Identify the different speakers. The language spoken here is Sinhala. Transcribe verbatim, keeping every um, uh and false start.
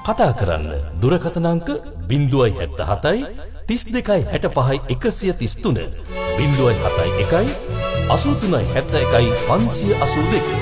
Speaker 1: කතා කරන්න දුරකථන අංක ज़ीरो सात सात තිස් දෙකයි හැට පහයි එකසිය තිස් තුන ज़ीरो सात එකයි අසූ තුනයි හැත්තෑ එකයි පන්සිය අසූ දෙක